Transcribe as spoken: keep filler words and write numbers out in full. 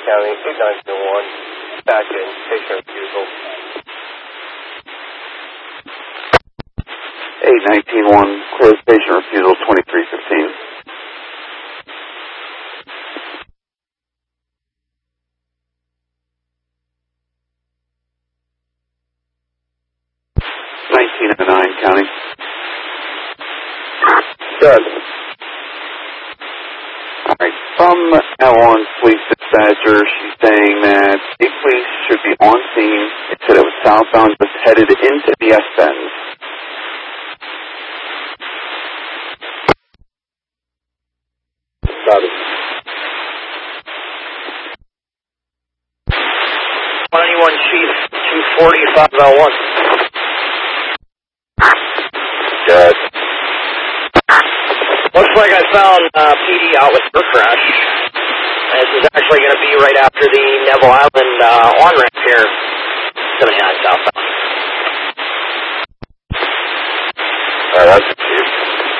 County, eight nine two one, back in, station refusal. eight nineteen one, clear station refusal, twenty-three fifteen. nineteen oh nine, County. Good. Alright, from Avalon Police Dispatcher, she's saying that state police should be on scene. It said it was southbound, just headed into the S-Bend. Got it. one ninety-one Chief, two forty, five oh one. Good. Looks like I found uh, P D out with her crash. This is actually going to be right after the Neville Island uh, on-ramp here. seventy-nine southbound.